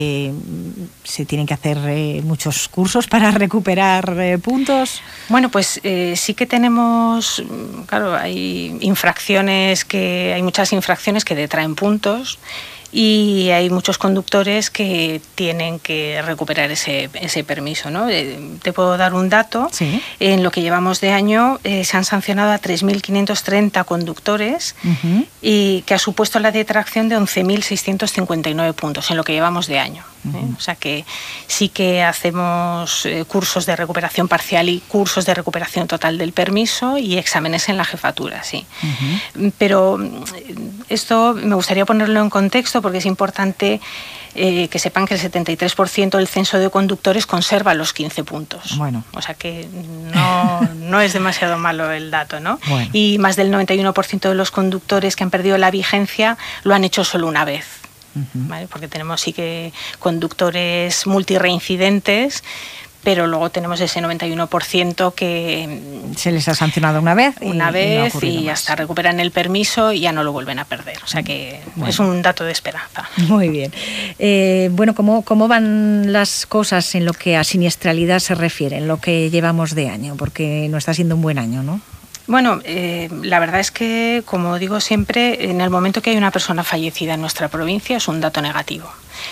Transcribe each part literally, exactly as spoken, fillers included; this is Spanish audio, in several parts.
Eh, ¿Se tienen que hacer eh, muchos cursos para recuperar eh, puntos? Bueno, pues eh, sí que tenemos, claro, hay infracciones que, hay muchas infracciones que detraen puntos. Y hay muchos conductores que tienen que recuperar ese, ese permiso, ¿no? Eh, te puedo dar un dato. Sí. En lo que llevamos de año eh, se han sancionado a tres mil quinientos treinta conductores uh-huh. y que ha supuesto la detracción de once mil seiscientos cincuenta y nueve puntos en lo que llevamos de año. Uh-huh. ¿eh? O sea que sí que hacemos eh, cursos de recuperación parcial y cursos de recuperación total del permiso y exámenes en la jefatura, sí. Uh-huh. Pero esto me gustaría ponerlo en contexto porque es importante eh, que sepan que el setenta y tres por ciento del censo de conductores conserva los quince puntos. Bueno. O sea que no, no es demasiado malo el dato, ¿no? Bueno. Y más del noventa y uno por ciento de los conductores que han perdido la vigencia lo han hecho solo una vez. Uh-huh. ¿Vale? Porque tenemos sí que conductores multireincidentes, pero luego tenemos ese noventa y uno por ciento que se les ha sancionado una vez y, una vez y, no y hasta recuperan el permiso y ya no lo vuelven a perder. O sea que bueno. Es un dato de esperanza. Muy bien. Eh, bueno, ¿cómo, ¿cómo van las cosas en lo que a siniestralidad se refiere, en lo que llevamos de año? Porque no está siendo un buen año, ¿no? Bueno, eh, la verdad es que, como digo siempre, en el momento que hay una persona fallecida en nuestra provincia es un dato negativo.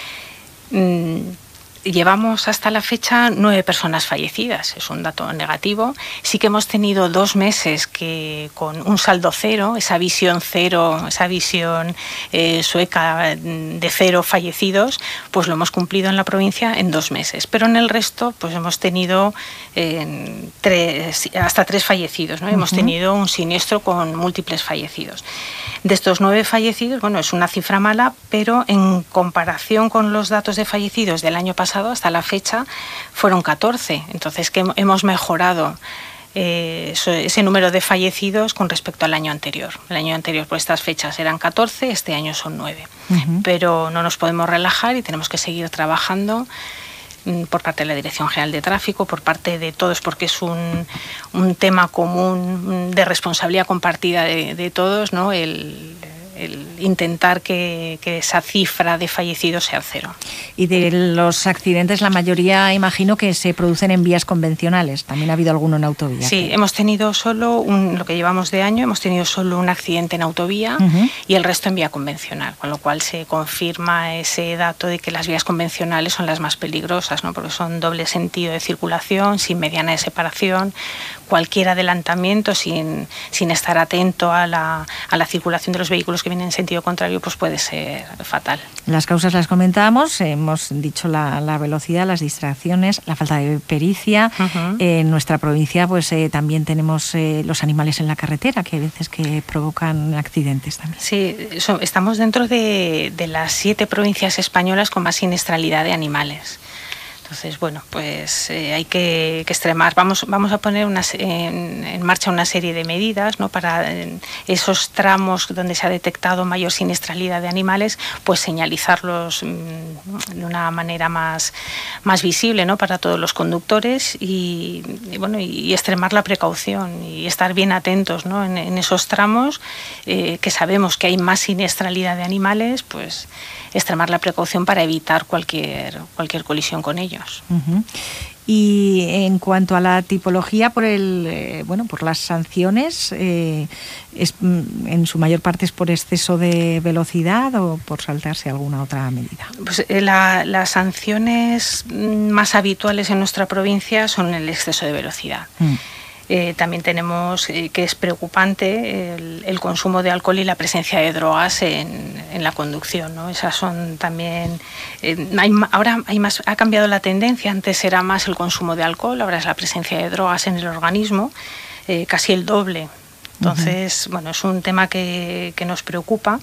Mm, Llevamos hasta la fecha nueve personas fallecidas, es un dato negativo. Sí que hemos tenido dos meses que con un saldo cero, esa visión cero, esa visión eh, sueca de cero fallecidos, pues lo hemos cumplido en la provincia en dos meses. Pero en el resto, pues hemos tenido eh, tres, hasta tres fallecidos, ¿no? Uh-huh. Hemos tenido un siniestro con múltiples fallecidos. De estos nueve fallecidos, bueno, es una cifra mala, pero en comparación con los datos de fallecidos del año pasado, hasta la fecha fueron catorce, entonces que hemos mejorado eh, ese número de fallecidos con respecto al año anterior. El año anterior por estas fechas eran catorce, este año son nueve, uh-huh. Pero no nos podemos relajar y tenemos que seguir trabajando por parte de la Dirección General de Tráfico, por parte de todos, porque es un, un tema común de responsabilidad compartida de, de todos, ¿no? El, el intentar que, que esa cifra de fallecidos sea cero. Y de los accidentes, la mayoría, imagino, que se producen en vías convencionales. También ha habido alguno en autovía. Sí, que... hemos tenido solo, un, lo que llevamos de año, hemos tenido solo un accidente en autovía uh-huh. y el resto en vía convencional, con lo cual se confirma ese dato de que las vías convencionales son las más peligrosas, ¿no? Porque son doble sentido de circulación, sin mediana de separación. Cualquier adelantamiento sin, sin estar atento a la, a la circulación de los vehículos que vienen en sentido contrario, pues puede ser fatal. Las causas las comentábamos, hemos dicho la, la velocidad, las distracciones, la falta de pericia. Uh-huh. Eh, en nuestra provincia pues eh, también tenemos eh, los animales en la carretera, que hay veces que provocan accidentes también. Sí, so, estamos dentro de, de las siete provincias españolas con más siniestralidad de animales. Entonces, bueno, pues eh, hay que, que extremar. Vamos, vamos a poner una, en, en marcha una serie de medidas, ¿no? Para esos tramos donde se ha detectado mayor siniestralidad de animales, pues señalizarlos mmm, de una manera más, más visible, ¿no? Para todos los conductores y, y bueno, y extremar la precaución y estar bien atentos, ¿no? En, en esos tramos eh, que sabemos que hay más siniestralidad de animales, pues extremar la precaución para evitar cualquier, cualquier colisión con ellos. Uh-huh. Y en cuanto a la tipología, por el eh, bueno por las sanciones, eh, es, en su mayor parte es por exceso de velocidad o por saltarse alguna otra medida. Pues eh, la, las sanciones más habituales en nuestra provincia son el exceso de velocidad. Mm. Eh, también tenemos eh, que es preocupante el, el consumo de alcohol y la presencia de drogas en, en la conducción, ¿no? Esas son también eh, hay, ahora hay más, ha cambiado la tendencia. Antes era más el consumo de alcohol, ahora es la presencia de drogas en el organismo, eh, casi el doble. Entonces, uh-huh. bueno, es un tema que, que nos preocupa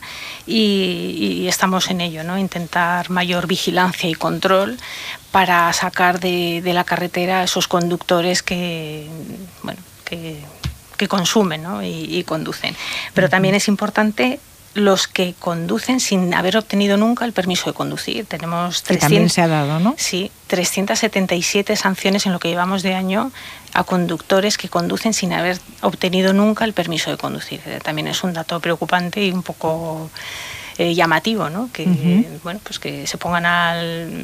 y, y estamos en ello, ¿no? Intentar mayor vigilancia y control para sacar de, de la carretera a esos conductores que, bueno, que, que consumen, ¿no? y, y conducen. Pero uh-huh. también es importante los que conducen sin haber obtenido nunca el permiso de conducir. Tenemos trescientos, que también se ha dado, ¿no? Sí, trescientas setenta y siete sanciones en lo que llevamos de año a conductores que conducen sin haber obtenido nunca el permiso de conducir. También es un dato preocupante y un poco eh, llamativo, ¿no? Que uh-huh. bueno, pues que se pongan al